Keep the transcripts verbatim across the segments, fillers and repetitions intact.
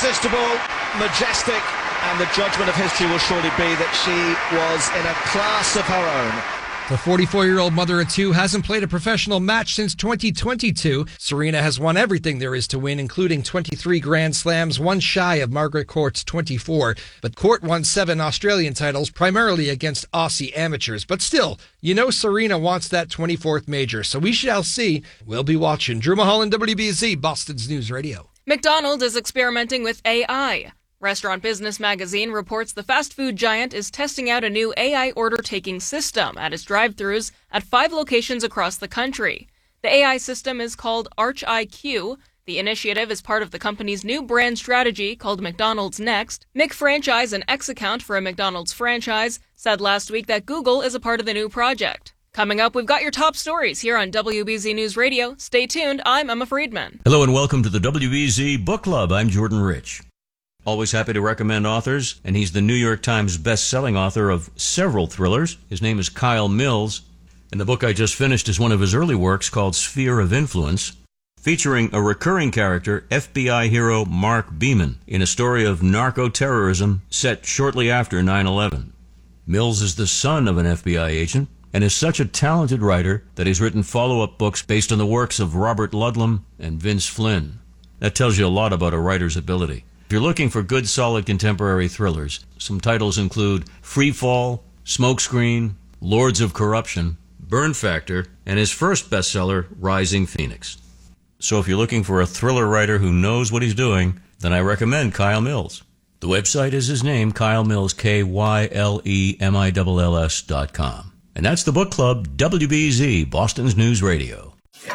irresistible, majestic, and the judgment of history will surely be that she was in a class of her own. The forty-four-year-old mother of two hasn't played a professional match since twenty twenty-two. Serena has won everything there is to win, including twenty-three Grand Slams, one shy of Margaret Court's twenty-four. But Court won seven Australian titles, primarily against Aussie amateurs. But still, you know Serena wants that twenty-fourth major, so we shall see. We'll be watching. Drew Mulholland, W B Z, Boston's News Radio. McDonald's is experimenting with A I. Restaurant Business Magazine reports the fast food giant is testing out a new A I order-taking system at its drive-thrus at five locations across the country. The A I system is called ArchIQ. The initiative is part of the company's new brand strategy called McDonald's Next. McFranchise, an ex-account for a McDonald's franchise, said last week that Google is a part of the new project. Coming up, we've got your top stories here on W B Z News Radio. Stay tuned. I'm Emma Friedman. Hello and welcome to the W B Z Book Club. I'm Jordan Rich. Always happy to recommend authors, and he's the New York Times best-selling author of several thrillers. His name is Kyle Mills, and the book I just finished is one of his early works called Sphere of Influence, featuring a recurring character, F B I hero Mark Beeman, in a story of narco-terrorism set shortly after nine eleven. Mills is the son of an F B I agent and is such a talented writer that he's written follow-up books based on the works of Robert Ludlum and Vince Flynn. That tells you a lot about a writer's ability. If you're looking for good, solid contemporary thrillers, some titles include Free Fall, Smokescreen, Lords of Corruption, Burn Factor, and his first bestseller, Rising Phoenix. So if you're looking for a thriller writer who knows what he's doing, then I recommend Kyle Mills. The website is his name, Kyle Mills, K Y L E M I L L S dot com. And that's the Book Club, W B Z, Boston's News Radio.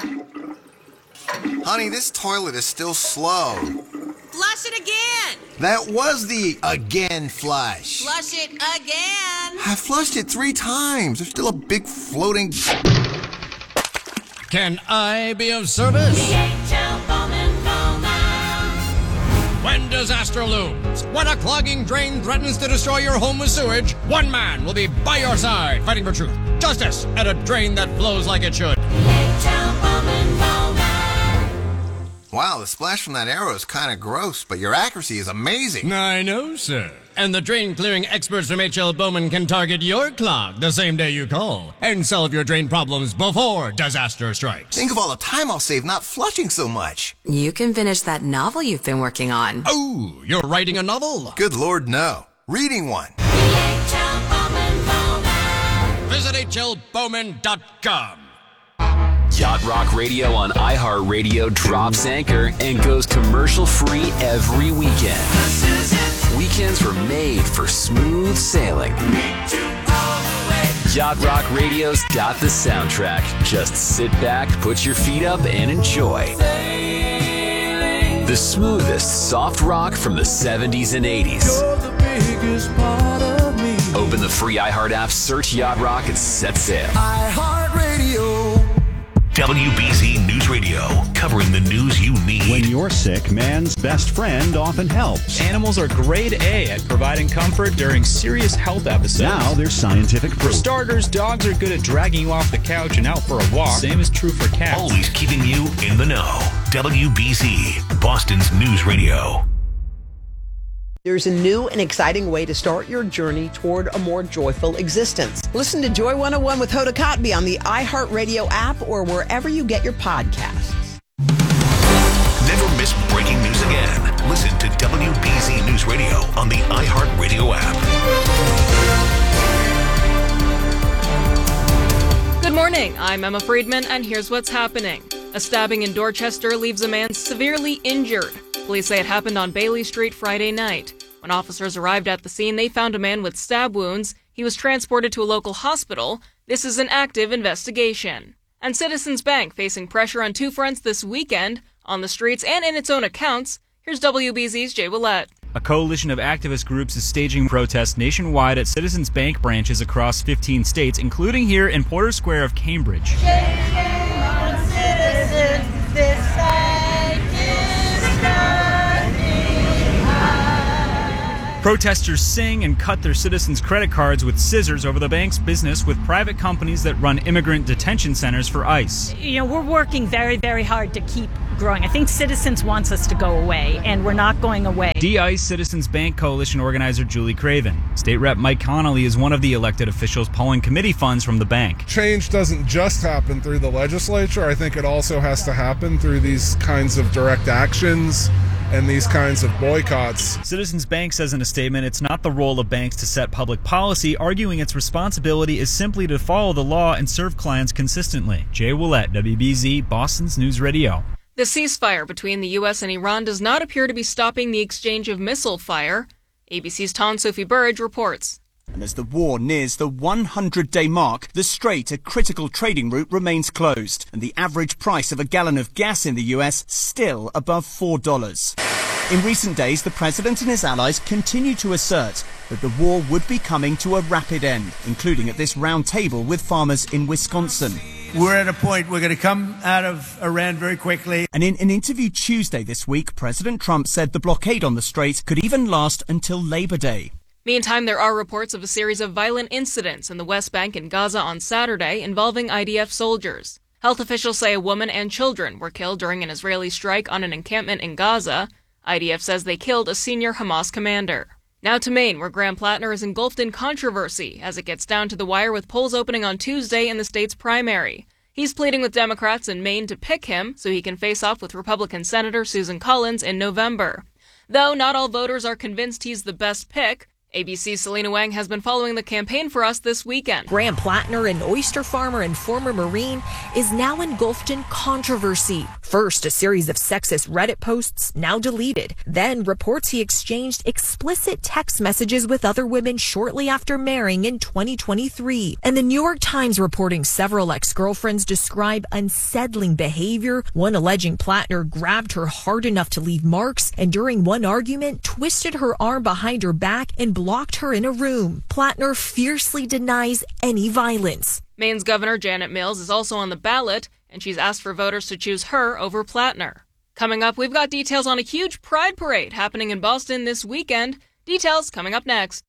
Honey, this toilet is still slow. Flush it again! That was the again flush. Flush it again! I flushed it three times. There's still a big floating... Can I be of service? D H L Bowman Bowman. When disaster looms, when a clogging drain threatens to destroy your home with sewage, one man will be by your side, fighting for truth, justice, and a drain that flows like it should. D H L Bowman Bowman. Wow, the splash from that arrow is kind of gross, but your accuracy is amazing. I know, sir. And the drain-clearing experts from H L Bowman can target your clog the same day you call and solve your drain problems before disaster strikes. Think of all the time I'll save not flushing so much. You can finish that novel you've been working on. Oh, you're writing a novel? Good Lord, no. Reading one. D H L Bowman Bowman. Visit H L Bowman dot com. Yacht Rock Radio on iHeartRadio drops anchor and goes commercial-free every weekend. Weekends were made for smooth sailing. Yacht Rock Radio's got the soundtrack. Just sit back, put your feet up, and enjoy. The smoothest soft rock from the seventies and eighties. Open the free iHeart app, search Yacht Rock, and set sail. iHeartRadio. W B Z News Radio, covering the news you need. When you're sick, man's best friend often helps. Animals are grade A at providing comfort during serious health episodes. Now there's scientific proof. For starters, dogs are good at dragging you off the couch and out for a walk. Same is true for cats. Always keeping you in the know. W B Z, Boston's News Radio. There's a new and exciting way to start your journey toward a more joyful existence. Listen to Joy one oh one with Hoda Kotb on the iHeartRadio app or wherever you get your podcasts. Never miss breaking news again. Listen to W B Z News Radio on the iHeartRadio app. Good morning, I'm Emma Friedman, and here's what's happening. A stabbing in Dorchester leaves a man severely injured. Police say it happened on Bailey Street Friday night. When officers arrived at the scene, they found a man with stab wounds. He was transported to a local hospital. This is an active investigation. And Citizens Bank facing pressure on two fronts this weekend, on the streets and in its own accounts. Here's W B Z's Jay Willett. A coalition of activist groups is staging protests nationwide at Citizens Bank branches across fifteen states, including here in Porter Square of Cambridge. Shame, shame on citizens, this side is nothing high. Protesters sing and cut their citizens' credit cards with scissors over the bank's business with private companies that run immigrant detention centers for ICE. You know, we're working very, very hard to keep growing. I think Citizens wants us to go away, and we're not going away. D-ICE Citizens Bank Coalition organizer Julie Craven. State Rep Mike Connolly is one of the elected officials pulling committee funds from the bank. Change doesn't just happen through the legislature. I think it also has to happen through these kinds of direct actions and these kinds of boycotts. Citizens Bank says in a statement it's not the role of banks to set public policy, arguing its responsibility is simply to follow the law and serve clients consistently. Jay Willett, W B Z, Boston's News Radio. The ceasefire between the U S and Iran does not appear to be stopping the exchange of missile fire. A B C's Tom Sophie Burridge reports. And as the war nears the hundred-day mark, the Strait, a critical trading route, remains closed, and the average price of a gallon of gas in the U S still above four dollars. In recent days, the president and his allies continue to assert that the war would be coming to a rapid end, including at this round table with farmers in Wisconsin. We're at a point we're going to come out of Iran very quickly. And in an interview Tuesday this week, President Trump said the blockade on the Strait could even last until Labor Day. Meantime, there are reports of a series of violent incidents in the West Bank and Gaza on Saturday involving I D F soldiers. Health officials say a woman and children were killed during an Israeli strike on an encampment in Gaza. I D F says they killed a senior Hamas commander. Now to Maine, where Graham Plattner is engulfed in controversy as it gets down to the wire with polls opening on Tuesday in the state's primary. He's pleading with Democrats in Maine to pick him so he can face off with Republican Senator Susan Collins in November. Though not all voters are convinced he's the best pick, A B C's Selena Wang has been following the campaign for us this weekend. Graham Plattner, an oyster farmer and former Marine, is now engulfed in controversy. First, a series of sexist Reddit posts, now deleted. Then, reports he exchanged explicit text messages with other women shortly after marrying in twenty twenty-three. And the New York Times reporting several ex-girlfriends describe unsettling behavior, one alleging Plattner grabbed her hard enough to leave marks, and during one argument, twisted her arm behind her back and locked her in a room. Plattner fiercely denies any violence. Maine's Governor Janet Mills is also on the ballot, and she's asked for voters to choose her over Plattner. Coming up, we've got details on a huge pride parade happening in Boston this weekend. Details coming up next.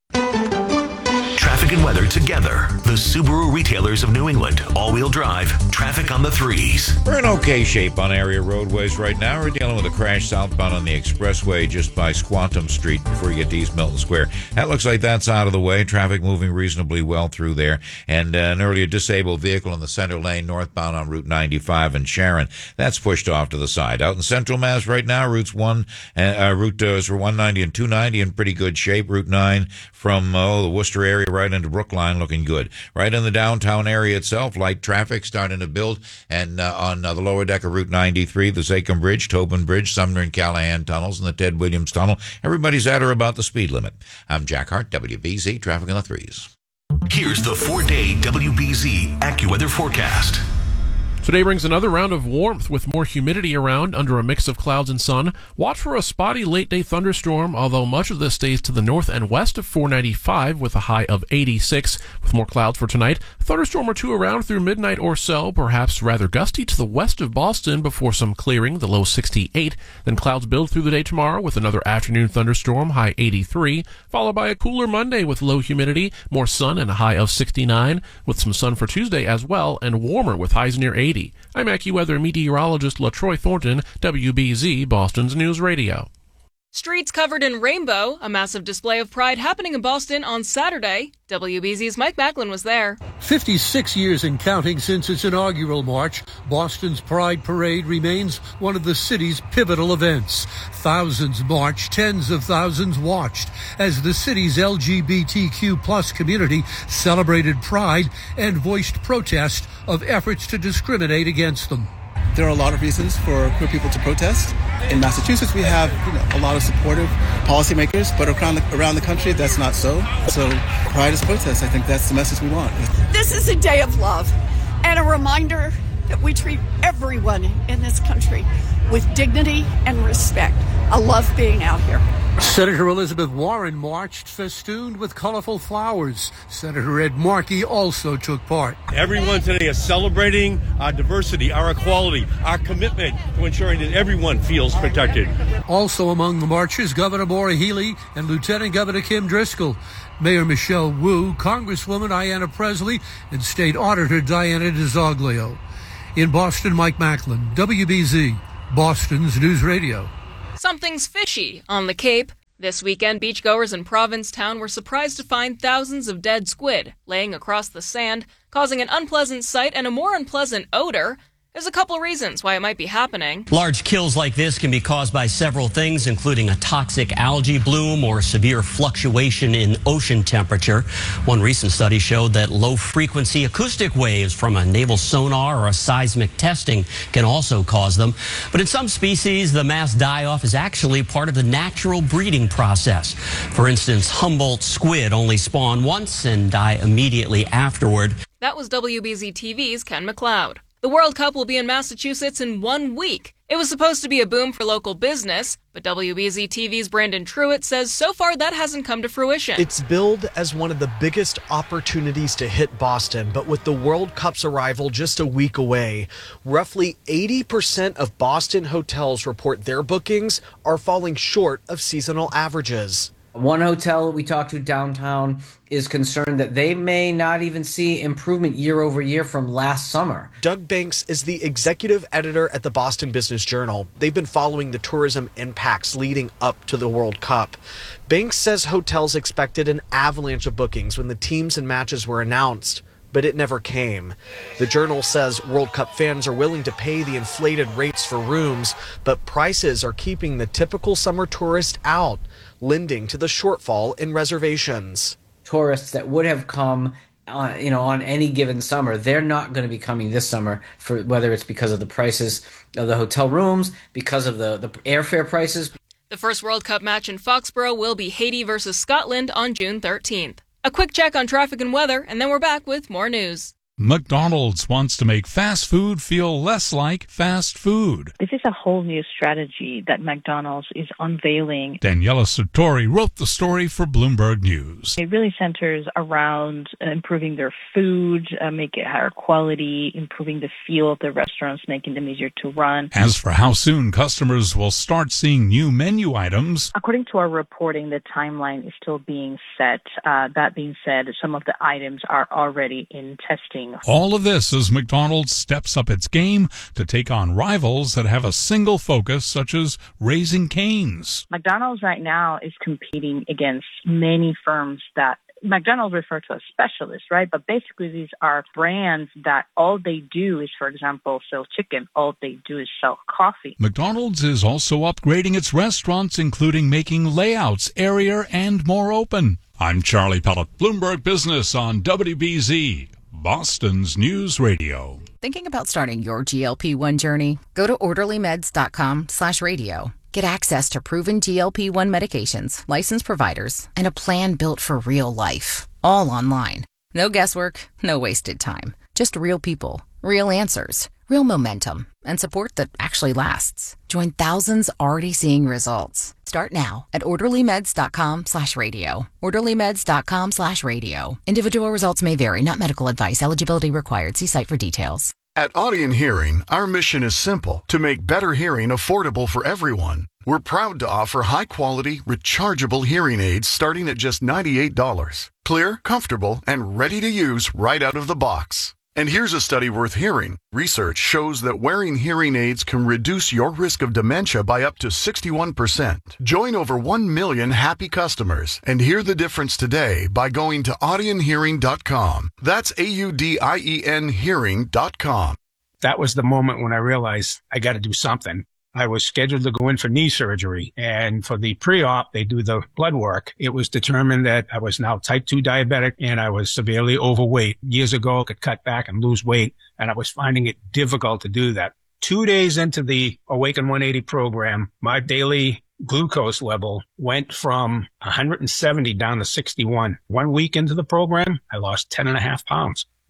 Traffic and weather together. The Subaru retailers of New England. All-wheel drive. Traffic on the threes. We're in okay shape on area roadways right now. We're dealing with a crash southbound on the expressway just by Squantum Street before you get to East Milton Square. That looks like that's out of the way. Traffic moving reasonably well through there. And uh, an earlier disabled vehicle in the center lane northbound on Route ninety-five in Sharon. That's pushed off to the side. Out in Central Mass right now, routes one, uh, route uh, for one ninety and two ninety in pretty good shape. Route nine from uh, the Worcester area right into Brookline looking good. Right in the downtown area itself, light traffic starting to build. And uh, on uh, the lower deck of Route ninety-three, the Zachem Bridge, Tobin Bridge, Sumner and Callahan tunnels, and the Ted Williams Tunnel. Everybody's at or about the speed limit. I'm Jack Hart, W B Z, Traffic on the Threes. Here's the four-day W B Z AccuWeather forecast. Today brings another round of warmth with more humidity around under a mix of clouds and sun. Watch for a spotty late-day thunderstorm, although much of this stays to the north and west of four ninety-five with a high of eighty-six. With more clouds for tonight, a thunderstorm or two around through midnight or so, perhaps rather gusty to the west of Boston before some clearing, the low sixty-eight. Then clouds build through the day tomorrow with another afternoon thunderstorm, high eighty-three, followed by a cooler Monday with low humidity, more sun and a high of sixty-nine, with some sun for Tuesday as well, and warmer with highs near eighty. I'm AccuWeather meteorologist LaTroy Thornton, W B Z, Boston's News Radio. Streets covered in rainbow, a massive display of pride happening in Boston on Saturday. W B Z's Mike Macklin was there. fifty-six years and counting since its inaugural march, Boston's Pride Parade remains one of the city's pivotal events. Thousands marched, tens of thousands watched as the city's L G B T Q plus community celebrated pride and voiced protest of efforts to discriminate against them. There are a lot of reasons for queer people to protest. In Massachusetts, we have you know, a lot of supportive policymakers, but around the, around the country, that's not so. So pride is protest. I think that's the message we want. This is a day of love and a reminder that we treat everyone in this country with dignity and respect. I love being out here. Senator Elizabeth Warren marched festooned with colorful flowers. Senator Ed Markey also took part. Everyone today is celebrating our diversity, our equality, our commitment to ensuring that everyone feels protected. Also among the marchers, Governor Maura Healey and Lieutenant Governor Kim Driscoll, Mayor Michelle Wu, Congresswoman Ayanna Presley, and State Auditor Diana DiZoglio. In Boston, Mike Macklin, W B Z, Boston's News Radio. Something's fishy on the Cape. This weekend, beachgoers in Provincetown were surprised to find thousands of dead squid laying across the sand, causing an unpleasant sight and a more unpleasant odor. There's a couple reasons why it might be happening. Large kills like this can be caused by several things, including a toxic algae bloom or severe fluctuation in ocean temperature. One recent study showed that low-frequency acoustic waves from a naval sonar or a seismic testing can also cause them. But in some species, the mass die-off is actually part of the natural breeding process. For instance, Humboldt squid only spawn once and die immediately afterward. That was W B Z T V's Ken McLeod. The World Cup will be in Massachusetts in one week. It was supposed to be a boom for local business, but W B Z T V's Brandon Truitt says so far that hasn't come to fruition. It's billed as one of the biggest opportunities to hit Boston, but with the World Cup's arrival just a week away, roughly eighty percent of Boston hotels report their bookings are falling short of seasonal averages. One hotel we talked to downtown is concerned that they may not even see improvement year over year from last summer. Doug Banks is the executive editor at the Boston Business Journal. They've been following the tourism impacts leading up to the World Cup. Banks says hotels expected an avalanche of bookings when the teams and matches were announced, but it never came. The Journal says World Cup fans are willing to pay the inflated rates for rooms, but prices are keeping the typical summer tourist out, lending to the shortfall in reservations. Tourists that would have come uh, you know, on any given summer, they're not going to be coming this summer, for whether it's because of the prices of the hotel rooms, because of the, the airfare prices. The first World Cup match in Foxborough will be Haiti versus Scotland on June thirteenth. A quick check on traffic and weather, and then we're back with more news. McDonald's wants to make fast food feel less like fast food. This is a whole new strategy that McDonald's is unveiling. Daniela Sartori wrote the story for Bloomberg News. It really centers around improving their food, uh, make it higher quality, improving the feel of the restaurants, making them easier to run. As for how soon customers will start seeing new menu items, according to our reporting, the timeline is still being set. Uh, that being said, some of the items are already in testing. All of this as McDonald's steps up its game to take on rivals that have a single focus, such as Raising Cane's. McDonald's right now is competing against many firms that McDonald's refer to as specialists, right? But basically these are brands that all they do is, for example, sell chicken. All they do is sell coffee. McDonald's is also upgrading its restaurants, including making layouts airier and more open. I'm Charlie Pellet, Bloomberg Business on W B Z. Boston's News Radio. Thinking about starting your G L P one journey? Go to orderlymeds.com slash radio. Get access to proven G L P one medications, licensed providers, and a plan built for real life. All online. No guesswork, no wasted time. Just real people, real answers, real momentum, and support that actually lasts. Join thousands already seeing results. Start now at orderlymeds.com slash radio. orderlymeds.com slash radio. Individual results may vary, not medical advice. Eligibility required. See site for details. At Audion Hearing, our mission is simple: to make better hearing affordable for everyone. We're proud to offer high-quality, rechargeable hearing aids starting at just ninety-eight dollars. Clear, comfortable, and ready to use right out of the box. And here's a study worth hearing. Research shows that wearing hearing aids can reduce your risk of dementia by up to sixty-one percent. Join over one million happy customers and hear the difference today by going to audion hearing dot com. That's A U D I E N hearing dot com. That was the moment when I realized I got to do something. I was scheduled to go in for knee surgery, and for the pre-op, they do the blood work. It was determined that I was now type two diabetic and I was severely overweight. Years ago, I could cut back and lose weight, and I was finding it difficult to do that. Two days into the Awaken one eighty program, my daily glucose level went from one hundred seventy down to sixty-one. One week into the program, I lost ten and a half pounds.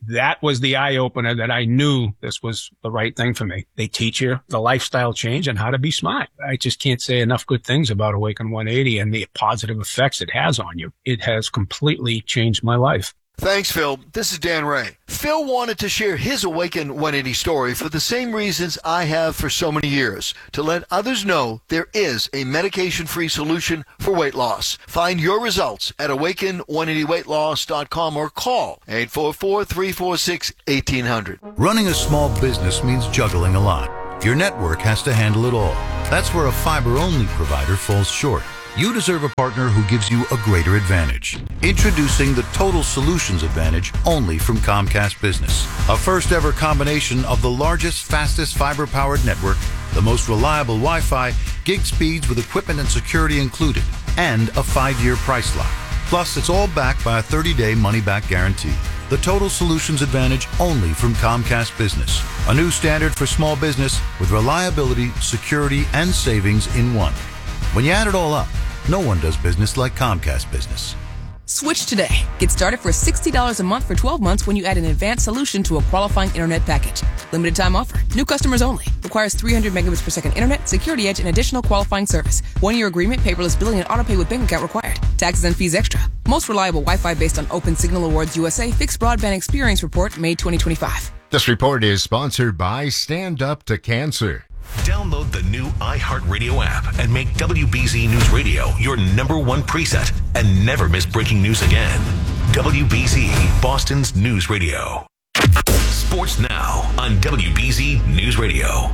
that was the eye opener that I knew this was the right thing for me. They teach you the lifestyle change and how to be smart. I just can't say enough good things about Awaken one eighty and the positive effects it has on you. It has completely changed my life. Thanks, Phil. This is Dan Ray. Phil wanted to share his Awaken one eighty story for the same reasons I have for so many years, to let others know there is a medication-free solution for weight loss. Find your results at awaken one eighty weight loss dot com or call eight four four, three four six, one eight zero zero. Running a small business means juggling a lot. Your network has to handle it all. That's where a fiber-only provider falls short. You deserve a partner who gives you a greater advantage. Introducing the Total Solutions Advantage only from Comcast Business. A first ever combination of the largest, fastest fiber-powered network, the most reliable Wi-Fi, gig speeds with equipment and security included, and a five-year price lock. Plus, it's all backed by a thirty-day money-back guarantee. The Total Solutions Advantage only from Comcast Business. A new standard for small business with reliability, security, and savings in one. When you add it all up, no one does business like Comcast Business. Switch today. Get started for sixty dollars a month for twelve months when you add an advanced solution to a qualifying internet package. Limited time offer. New customers only. Requires three hundred megabits per second internet, security edge, and additional qualifying service. One-year agreement, paperless billing, and autopay with bank account required. Taxes and fees extra. Most reliable Wi-Fi based on Open Signal Awards U S A Fixed Broadband Experience Report, May twenty twenty-five. This report is sponsored by Stand Up to Cancer. Download the new iHeartRadio app and make W B Z News Radio your number one preset and never miss breaking news again. W B Z, Boston's news radio. Sports now on W B Z News Radio.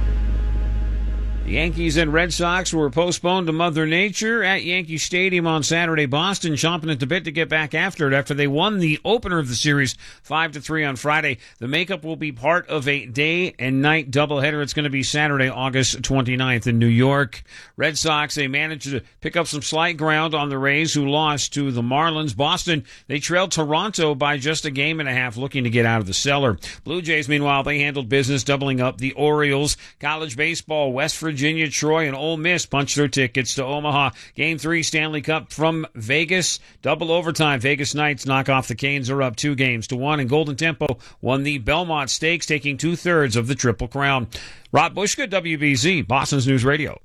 The Yankees and Red Sox were postponed to Mother Nature at Yankee Stadium on Saturday. Boston chomping at the bit to get back after it after they won the opener of the series five to three on Friday. The makeup will be part of a day and night doubleheader. It's going to be Saturday, August twenty-ninth in New York. Red Sox, they managed to pick up some slight ground on the Rays, who lost to the Marlins. Boston, they trailed Toronto by just a game and a half, looking to get out of the cellar. Blue Jays, meanwhile, they handled business, doubling up the Orioles. College baseball, West Virginia, Virginia, Troy, and Ole Miss punched their tickets to Omaha. Game three Stanley Cup from Vegas. Double overtime. Vegas Knights knock off the Canes. Are up two games to one. And Golden Tempo won the Belmont Stakes, taking two-thirds of the Triple Crown. Rob Bushka, W B Z, Boston's News Radio.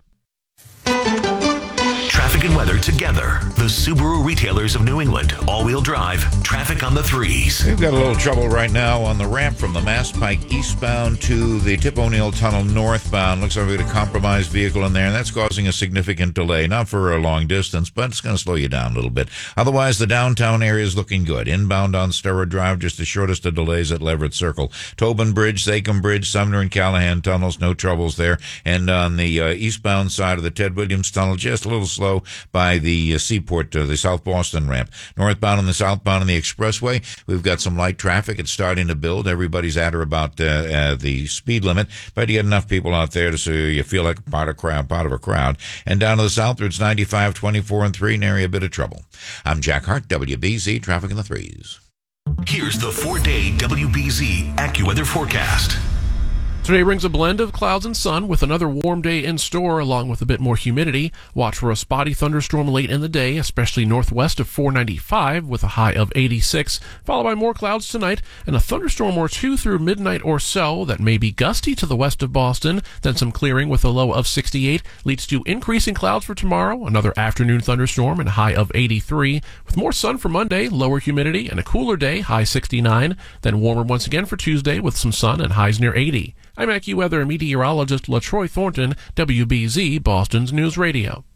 Traffic and weather together. The Subaru retailers of New England. All-wheel drive. Traffic on the threes. We've got a little trouble right now on the ramp from the Mass Pike eastbound to the Tip O'Neill Tunnel northbound. Looks like we've got a compromised vehicle in there, and that's causing a significant delay. Not for a long distance, but it's going to slow you down a little bit. Otherwise, the downtown area is looking good. Inbound on Sturrow Drive, just the shortest of delays at Leverett Circle. Tobin Bridge, Sachem Bridge, Sumner and Callahan tunnels, no troubles there. And on the uh, eastbound side of the Ted Williams Tunnel, just a little slow by the uh, Seaport, uh, the South Boston ramp. Northbound and the southbound on the expressway, we've got some light traffic. It's starting to build. Everybody's at or about uh, uh, the speed limit, but you get enough people out there to so you feel like part of, crowd, part of a crowd. And down to the south, it's ninety-five, twenty-four, and three, nary a bit of trouble. I'm Jack Hart, W B Z, Traffic in the Threes. Here's the four-day W B Z AccuWeather forecast. Today brings a blend of clouds and sun with another warm day in store along with a bit more humidity. Watch for a spotty thunderstorm late in the day, especially northwest of four ninety-five with a high of eighty-six, followed by more clouds tonight and a thunderstorm or two through midnight or so that may be gusty to the west of Boston. Then some clearing with a low of sixty-eight leads to increasing clouds for tomorrow, another afternoon thunderstorm and a high of eighty-three, with more sun for Monday, lower humidity, and a cooler day, high sixty-nine. Then warmer once again for Tuesday with some sun and highs near eighty. I'm AccuWeather meteorologist LaTroy Thornton, W B Z, Boston's News Radio.